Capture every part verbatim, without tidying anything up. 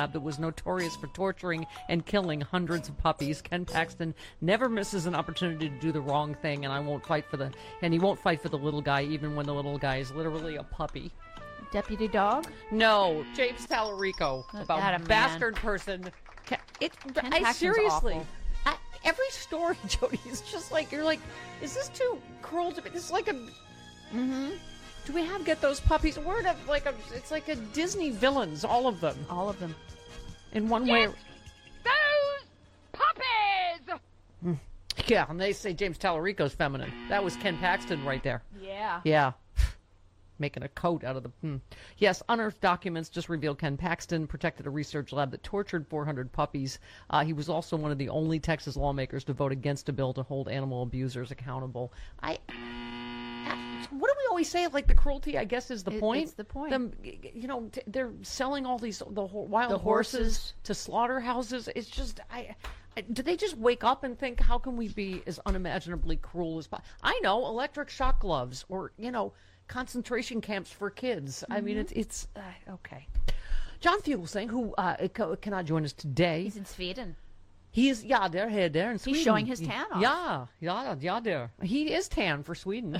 lab that was notorious for torturing and killing hundreds of puppies. Ken Paxton never misses an opportunity to do the wrong thing, and I won't fight for the and he won't fight for the little guy, even when the little guy is literally a puppy. Deputy Dog? No, James Tallarico about That a bastard person. Ken, it, Ken I Paxton's seriously. awful. I, every story, Jody, is just like you're like, is this too cruel to be? This is like a. Mm-hmm. Do we have get those puppies? We're a, like a. It's like a Disney villains, all of them, All of them. in one way. Those puppies! Yeah, and they say James Tallarico's feminine. That was Ken Paxton right there. Yeah. Yeah. Making a coat out of the... Hmm. Yes, unearthed documents just revealed Ken Paxton protected a research lab that tortured four hundred puppies. Uh, he was also one of the only Texas lawmakers to vote against a bill to hold animal abusers accountable. I... I- What do we always say? Like, the cruelty, I guess, is the It- point. it's the point. Them, you know, t- they're selling all these the ho- wild The horses. horses. to slaughterhouses. It's just... I. I- Do they just wake up and think, how can we be as unimaginably cruel as possible? I know, electric shock gloves or, you know, concentration camps for kids. I mean, it's, it's uh, okay. John Fugelsang, who uh, c- cannot join us today. He's in Sweden. He is, yeah, they're here, there in Sweden. showing his tan off. Yeah, yeah, yeah, there. He is tan for Sweden.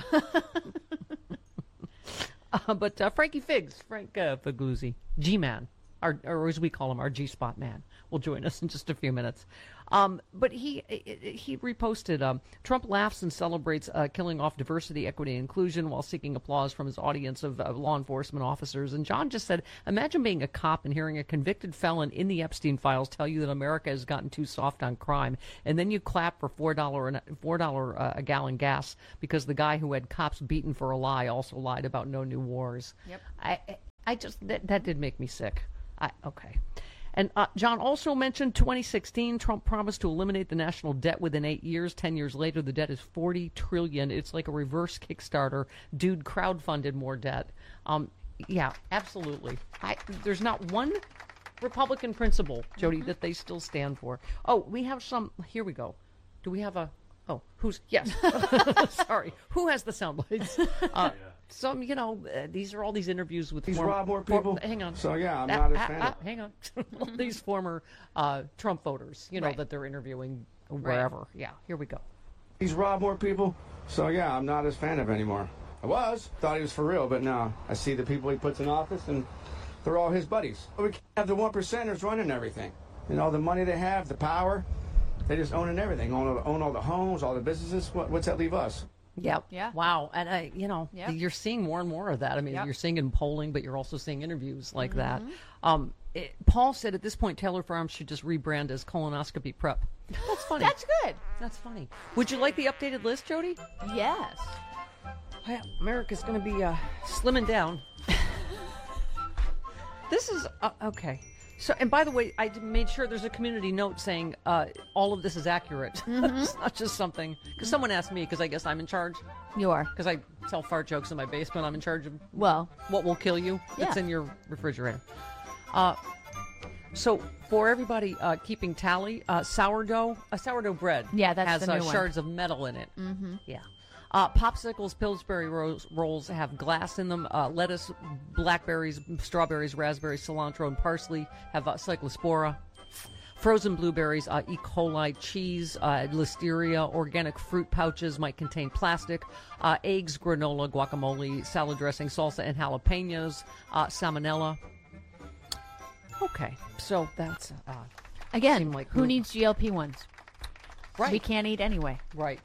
uh, but uh, Frankie Figs, Frank uh, Figluzzi, G-Man, our, or as we call him, our G-Spot man, will join us in just a few minutes. Um, but he he reposted, um, Trump laughs and celebrates uh, killing off diversity, equity, and inclusion while seeking applause from his audience of uh, law enforcement officers. And John just said, imagine being a cop and hearing a convicted felon in the Epstein files tell you that America has gotten too soft on crime. And then you clap for four dollars four dollars uh, a gallon gas because the guy who had cops beaten for a lie also lied about no new wars. Yep. I, I just, that, that did make me sick. I, okay. And uh, John also mentioned twenty sixteen, Trump promised to eliminate the national debt within eight years. Ten years later, the debt is forty trillion dollars. It's like a reverse Kickstarter. Dude crowdfunded more debt. Um, yeah, absolutely. I, there's not one Republican principle, Jody, that they still stand for. Oh, we have some. Here we go. Do we have a? Oh, who's? Yes. Sorry. Who has the sound lights? Uh, Some, you know, uh, these are all these interviews with He's former, robbed more for- people. hang on. So, yeah, I'm Ah, not a ah, fan ah, of hang on. All these former uh, Trump voters, you know, Right. that they're interviewing wherever. Yeah, here we go. He's robbed more people. So, yeah, I'm not as fan of anymore. I was. Thought he was for real, but now I see the people he puts in office, and they're all his buddies. We can't have the one percenters running everything. You know, the money they have, the power, they just owning everything. Own all, own all the homes, all the businesses. What, what's that leave us? Yep. Yeah. Wow. And, I, you know, Yep. you're seeing more and more of that. I mean, Yep. you're seeing in polling, but you're also seeing interviews like that. Um, it, Paul said at this point, Taylor Farms should just rebrand as colonoscopy prep. That's funny. That's good. That's funny. Would you like the updated list, Jody? Yes. Well, America's going to be uh, slimming down. This is uh, okay. So, and by the way, I d- made sure there's a community note saying uh, all of this is accurate. It's not just something. Because someone asked me, because I guess I'm in charge. You are. Because I tell fart jokes in my basement. I'm in charge of Well, what will kill you. It's Yeah. in your refrigerator. Uh, so for everybody uh, keeping tally, uh, sourdough, a sourdough bread, Yeah, that's has the uh, new one. shards of metal in it. Mm-hmm. Yeah. Uh, popsicles, Pillsbury rolls, rolls have glass in them. Uh, lettuce, blackberries, strawberries, raspberries, cilantro, and parsley have uh, cyclospora. Frozen blueberries, uh, E. coli, cheese, uh, listeria, organic fruit pouches might contain plastic. Uh, eggs, granola, guacamole, salad dressing, salsa, and jalapenos. Uh, salmonella. Okay, so that's uh, again, Seem like who we- needs G L P ones? right. We can't eat anyway. Right.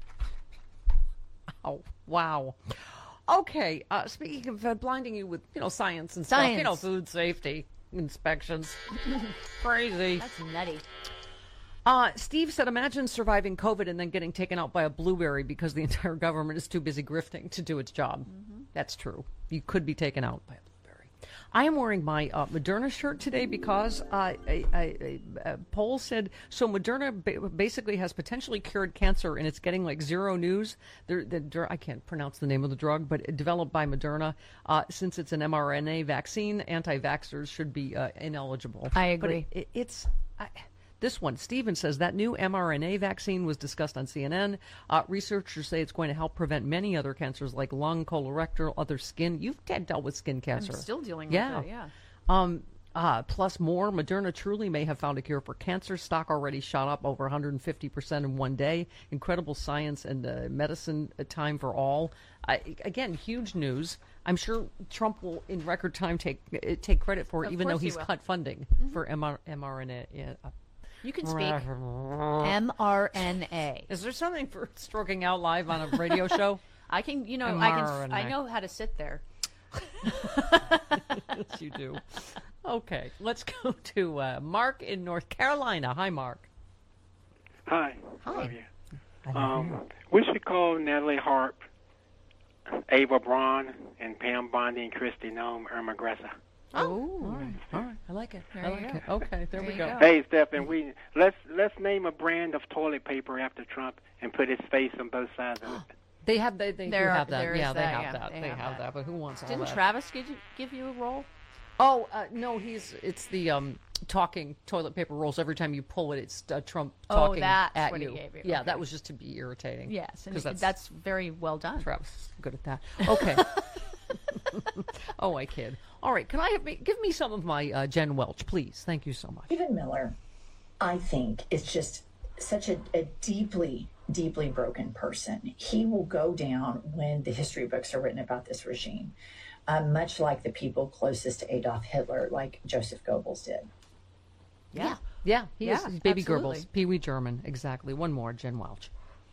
Oh, wow. Okay, uh, speaking of uh, blinding you with, you know, science and stuff, you know, Science. food safety inspections. Crazy. That's nutty. Uh, Steve said, imagine surviving COVID and then getting taken out by a blueberry because the entire government is too busy grifting to do its job. Mm-hmm. That's true. You could be taken out by a blueberry. I am wearing my uh, Moderna shirt today because uh, a, a, a, a poll said, so Moderna ba- basically has potentially cured cancer and it's getting like zero news. They're, the dr- I can't pronounce the name of the drug, but it developed by Moderna. Uh, since it's an mRNA vaccine, anti-vaxxers should be uh, ineligible. I But agree. it, it, it's... I, This one, Steven says, that new mRNA vaccine was discussed on C N N. Uh, researchers say it's going to help prevent many other cancers like lung, colorectal, other skin. You've had dealt with skin cancer. I'm still dealing Yeah. with it, yeah. Um, Uh, plus more, Moderna truly may have found a cure for cancer. Stock already shot up over one hundred fifty percent in one day. Incredible science and uh, medicine uh, time for all. Uh, again, huge news. I'm sure Trump will, in record time, take uh, take credit for it, Of even though course he he's will. cut funding for M R- mRNA. Yeah. uh, You can speak. M R N A. Is there something for stroking out live on a radio show? I can, you know, I can. mRNA. I know how to sit there. Yes, you do. Okay, let's go to uh, Mark in North Carolina. Hi, Mark. Hi. Hi. Love you. I love Um, you. we should call Natalie Harp, Ava Braun, and Pam Bondi and Christy Nome Irma Gressa. Oh, all right, all right. I like it. There I you like go. it. Okay, there, There we you go. go. Hey, Steph, and we let's let's name a brand of toilet paper after Trump and put his face on both sides of it. They have they, they do There- have that. there is Yeah, they that, have yeah, that. they They have have that. that. But who wants all Didn't that? Travis give you, give you a role? Oh uh, no, he's it's the um talking toilet paper rolls. Every time you pull it, it's uh, Trump Oh, talking that's at what he you. gave you. Yeah, Okay. that was just to be irritating. Yes, and 'Cause that's, that's- very well done. Travis is good at that. Okay. Oh, I kid. All right, can I have me give me some of my uh, Jen Welch, please? Thank you so much. Stephen Miller, I think, is just such a, a deeply, deeply broken person. He will go down when the history books are written about this regime, um, much like the people closest to Adolf Hitler, like Joseph Goebbels did. Yeah. Yeah, he Yeah, is Baby absolutely. Goebbels, Pee Wee German, exactly. One more, Jen Welch.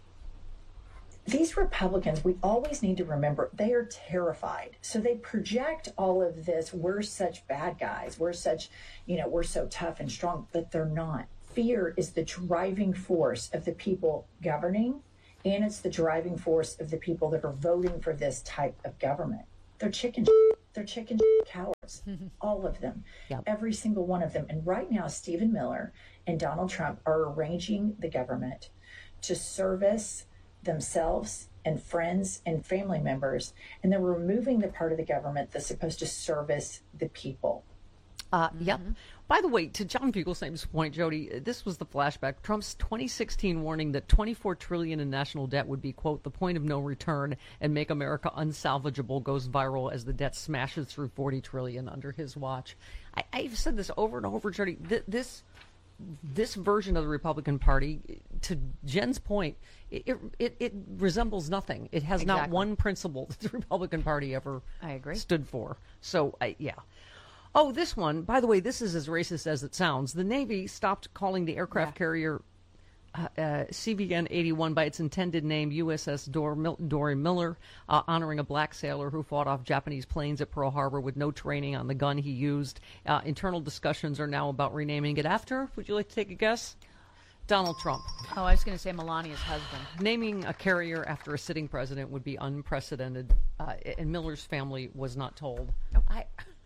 These Republicans, we always need to remember, they are terrified. So they project all of this, we're such bad guys, we're such, you know, we're so tough and strong, but they're not. Fear is the driving force of the people governing, and it's the driving force of the people that are voting for this type of government. They're chicken shit. They're chicken shit cowards. All of them. Yep. Every single one of them. And right now, Stephen Miller and Donald Trump are arranging the government to service themselves and friends and family members, and they're removing the part of the government that's supposed to service the people. Uh, Yep. By the way, to John Fugelsang's point, Jody, this was the flashback. Trump's twenty sixteen warning that twenty-four trillion dollars in national debt would be, quote, the point of no return and make America unsalvageable goes viral as the debt smashes through forty trillion dollars under his watch. I, I've said this over and over, Jody. Th- this this version of the Republican Party, to Jen's point, it it, it resembles nothing. It has not Exactly. one principle that the Republican Party ever I agree. stood for. So, I, yeah. Oh, this one, by the way, this is as racist as it sounds. The Navy stopped calling the aircraft Yeah. carrier uh, uh, C V N eighty-one by its intended name, U S S Dor- Mil- Dory Miller, uh, honoring a black sailor who fought off Japanese planes at Pearl Harbor with no training on the gun he used. Uh, internal discussions are now about renaming it after. Would you like to take a guess? Donald Trump. Oh, I was going to say Melania's husband. Naming a carrier after a sitting president would be unprecedented, uh, and Miller's family was not told. I, I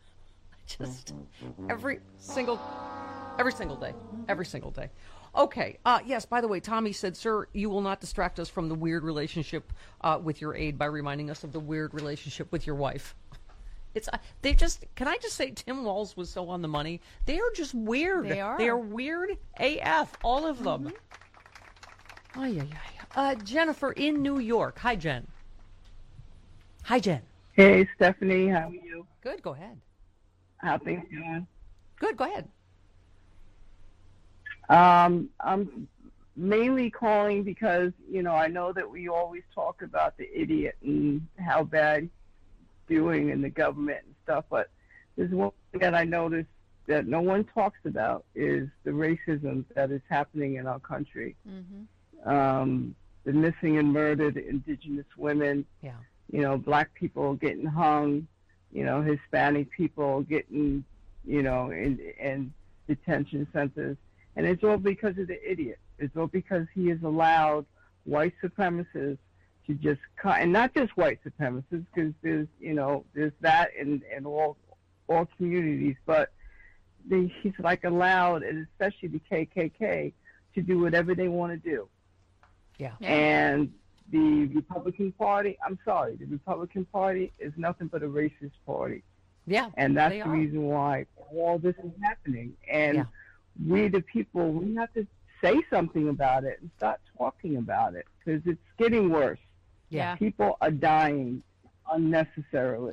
just every single, every single day, every single day. Okay. Uh, yes. By the way, Tommy said, "Sir, you will not distract us from the weird relationship uh, with your aide by reminding us of the weird relationship with your wife." It's uh, they just. Can I just say, Tim Walz was so on the money. They are just weird. They are. They are weird A F. All of them. Ay, ay, ay. Uh, Jennifer in New York. Hi, Jen. Hi, Jen. Hey, Stephanie, how are you? Good. Go ahead. How things going? Good. Go ahead. Um, I'm mainly calling because, you know, I know that we always talk about the idiot and how bad he's doing in the government and stuff, but there's one thing that I noticed that no one talks about is the racism that is happening in our country. Mm-hmm. Um, the missing and murdered indigenous women, Yeah. you know, black people getting hung, you know, Hispanic people getting, you know, in, in detention centers. And it's all because of the idiot. It's all because he has allowed white supremacists to just cut, and not just white supremacists, because there's, you know, there's that in, in all all communities, but they, he's like allowed, and especially the K K K, to do whatever they want to do. Yeah. Yeah. And the Republican Party, I'm sorry, the Republican Party is nothing but a racist party. Yeah. And that's They the are. reason why all this is happening. And Yeah. we, the people, we have to say something about it and start talking about it, because it's getting worse. Yeah. People are dying unnecessarily.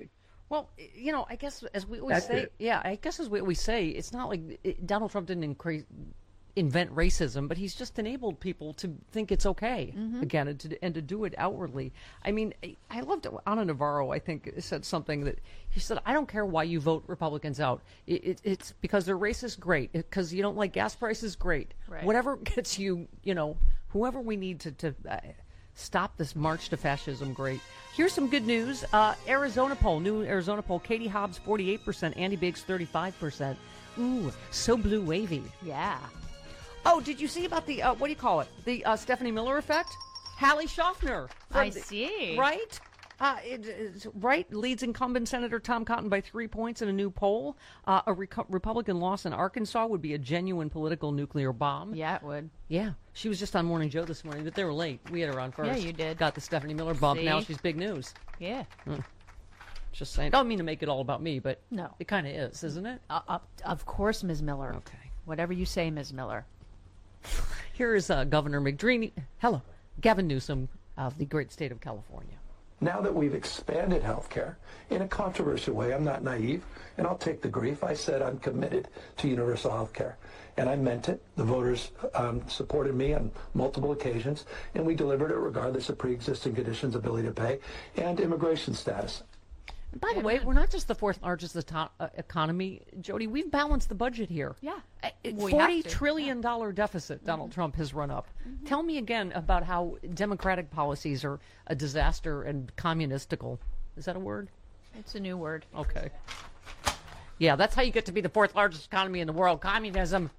Well, you know, I guess as we always That's say, it. yeah, I guess as we always say, it's not like it, Donald Trump didn't incre- invent racism, but he's just enabled people to think it's okay again, and to and to do it outwardly. I mean, I, I loved Ana Navarro. I think said something that he said, "I don't care why you vote Republicans out. It, it, it's because they're racist. Great. Because you don't like gas prices. Great. Right. Whatever gets you, you know, whoever we need to to." Uh, Stop this march to fascism. Great. Here's some good news. Uh, Arizona poll, new Arizona poll. Katie Hobbs, forty-eight percent. Andy Biggs, thirty-five percent. Ooh, so blue wavy. Yeah. Oh, did you see about the, uh, what do you call it? The uh, Stephanie Miller effect? Hallie Schaffner. from I the- see. Right? Uh, it, it's right, leads incumbent Senator Tom Cotton by three points in a new poll. Uh, a Reco- Republican loss in Arkansas would be a genuine political nuclear bomb. Yeah, it would. Yeah, she was just on Morning Joe this morning, but they were late. We had her on first. Yeah, you did. Got the Stephanie Miller bump. Now See? she's big news. Yeah. Just saying. I don't mean to make it all about me, but No. it kind of is, isn't it? Uh, uh, of course, Miz Miller. Okay. Whatever you say, Miz Miller. Here is uh, Governor McDreamy. Hello, Gavin Newsom of the great state of California. Now that we've expanded health care in a controversial way, I'm not naive, and I'll take the grief. I said I'm committed to universal health care, and I meant it. The voters um, supported me on multiple occasions, and we delivered it regardless of pre-existing conditions, ability to pay, and immigration status. By the way, we're not just the fourth largest eto- uh, economy, Jody. We've balanced the budget here. Yeah. Uh, it- We Forty have to. trillion dollar deficit Donald Trump has run up. Tell me again about how Democratic policies are a disaster and communistical. Is that a word? It's a new word. Okay. Yeah, that's how you get to be the fourth largest economy in the world. Communism.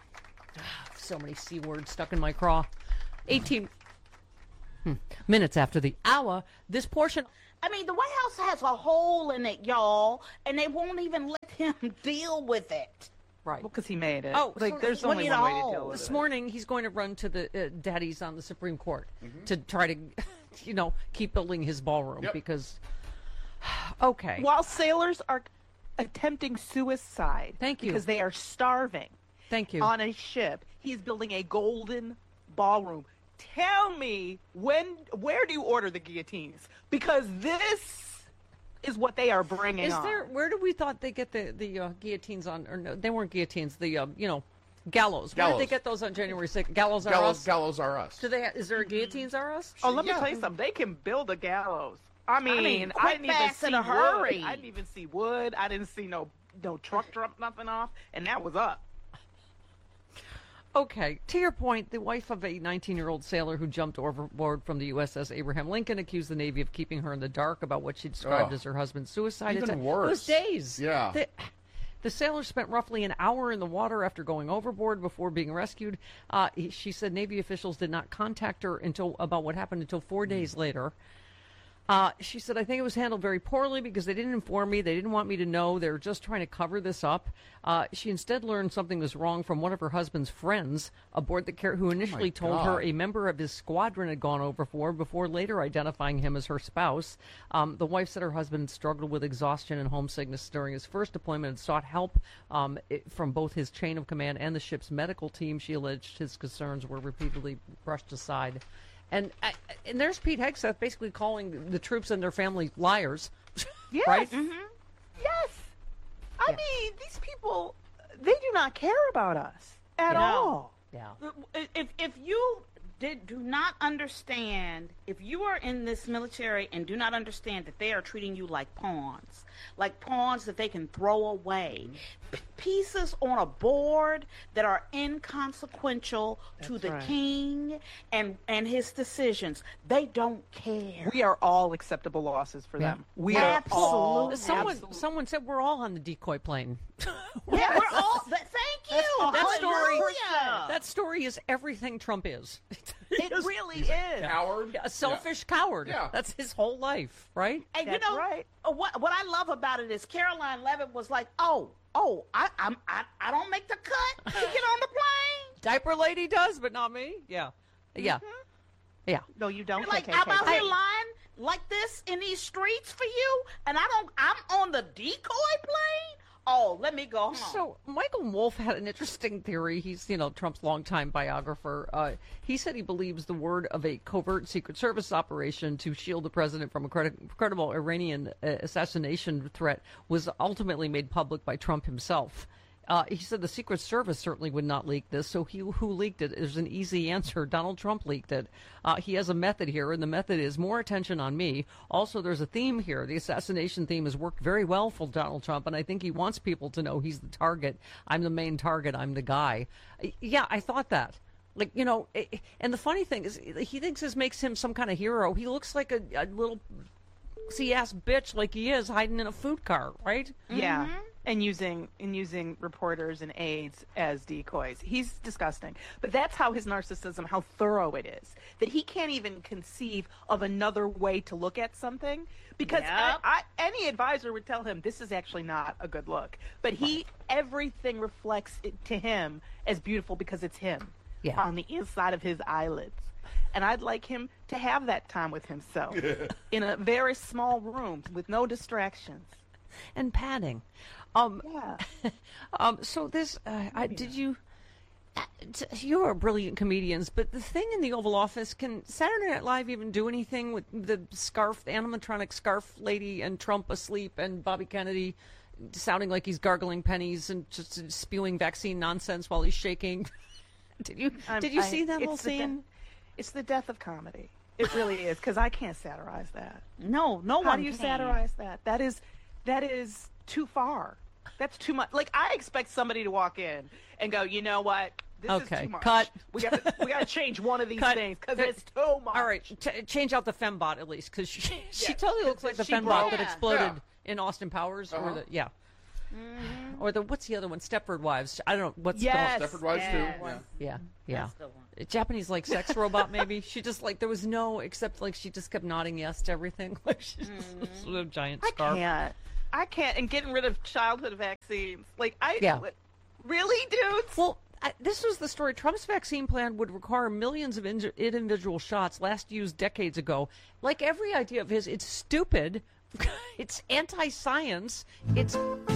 So many C words stuck in my craw. eighteen hmm, minutes after the hour, this portion. I mean, the White House has a hole in it, y'all, and they won't even let him deal with it. Right. Because he made it. Oh, like so- there's What only do you one way to know? deal with This it. morning, he's going to run to the uh, daddies on the Supreme Court to try to, you know, keep building his ballroom Yep. because. Okay. While sailors are attempting suicide. Thank you. Because they are starving Thank you. on a ship, he's building a golden ballroom. Tell me when, where do you order the guillotines? Because this is what they are bringing Is on. there? Where do we thought they get the the uh, guillotines on? Or no, they weren't guillotines. The um, you know, gallows. Where did they Gallows. get those on January sixth? Gallows are Gallows, us. gallows are us. Do they? Ha- is there a guillotines are us? Oh, let Yeah. me tell you something. They can build a gallows. I mean, mean, I, quick, didn't even fast, see in a wood. hurry. I didn't even see wood. I didn't see no no truck drop nothing off, and that was up. Okay, to your point, the wife of a nineteen-year-old sailor who jumped overboard from the U S S Abraham Lincoln accused the Navy of keeping her in the dark about what she described Ugh. as her husband's suicide. Even It's a- It worse. was days. Yeah. The, the sailor spent roughly an hour in the water after going overboard before being rescued. Uh, he- she said Navy officials did not contact her until about what happened until four days later. Uh, she said, I think it was handled very poorly because they didn't inform me. They didn't want me to know. They were just trying to cover this up. Uh, she instead learned something was wrong from one of her husband's friends aboard the carrier who initially told her God. a member of his squadron had gone overboard before later identifying him as her spouse. Um, the wife said her husband struggled with exhaustion and homesickness during his first deployment and sought help um, it, from both his chain of command and the ship's medical team. She alleged his concerns were repeatedly brushed aside. And I, and there's Pete Hegseth basically calling the troops and their family liars, Yes. right? Yes. I Yeah. mean, these people, they do not care about us at No. all. Yeah. If if you did do not understand, if you are in this military and do not understand that they are treating you like pawns, like pawns that they can throw away, p- pieces on a board that are inconsequential to the right. king and and his decisions, they don't care. We are all acceptable losses for Yeah. them. We Absolutely. are all. Someone absolutely- someone said we're all on the decoy plane. Yeah, we're all. That, thank you. That story, Hallelujah. that story is everything Trump is. It really is. Coward. A selfish coward. Yeah. That's his whole life, right? And That's you know right. uh, what? What I love about it is Caroline Levitt was like, "Oh, oh, I, I'm, I, I don't make the cut to get on the plane." Diaper lady does, but not me. Yeah, yeah, yeah. No, you don't. You're like, K K I'm out K. here lying like this in these streets for you, and I don't. I'm on the decoy plane. Oh, let me go home. So Michael Wolff had an interesting theory. He's, you know, Trump's longtime biographer. Uh, he said he believes the word of a covert Secret Service operation to shield the president from a credi- credible Iranian uh, assassination threat was ultimately made public by Trump himself. Uh, he said the Secret Service certainly would not leak this, so he who leaked it? There's an easy answer. Donald Trump leaked it. Uh, he has a method here, and the method is more attention on me. Also, there's a theme here. The assassination theme has worked very well for Donald Trump, and I think he wants people to know he's the target. I'm the main target. I'm the guy. Yeah, I thought that. Like, you know, and the funny thing is he thinks this makes him some kind of hero. He looks like a, a little see-ass bitch like he is hiding in a food cart, right? Yeah. Mm-hmm. And using and using reporters and aides as decoys. He's disgusting. But that's how his narcissism, how thorough it is, that he can't even conceive of another way to look at something. Because Yep. I, I, any advisor would tell him this is actually not a good look. But he, everything reflects it to him as beautiful because it's him Yeah. on the inside of his eyelids. And I'd like him to have that time with himself in a very small room with no distractions. And padding. Um, Yeah. um, so this, uh, I, did you, uh, t- you are brilliant comedians, but the thing in the Oval Office, can Saturday Night Live even do anything with the scarf, the animatronic scarf lady and Trump asleep and Bobby Kennedy sounding like he's gargling pennies and just spewing vaccine nonsense while he's shaking? Did you, I'm- did you I- see that it's whole the de- scene? It's the death of comedy. It really is, because I can't satirize that. No, no How one do you can. satirize that? That is, that is too far. That's too much. Like, I expect somebody to walk in and go, you know what? This Okay, is too much. cut. We got to, we got to change one of these Cut. things because Cut. it's too much. All right, t- change out the fembot at least, because she, she Yeah, totally looks 'cause like the she fembot broke. that Yeah. exploded in Austin Powers, or Uh-huh. the yeah, Mhm. or the what's the other one? Stepford Wives. I don't know what's Yes. the Stepford Wives Yes. too. Yeah. yeah yeah That's the one. A Japanese like sex robot maybe. She just like there was no except like she just kept nodding yes to everything. Like she's just with a giant I scarf. can't. I can't. And getting rid of childhood vaccines. Like, I. Yeah. Really, dudes? Well, I, this was the story. Trump's vaccine plan would require millions of in- individual shots, last used decades ago. Like every idea of his, it's stupid. It's anti-science. It's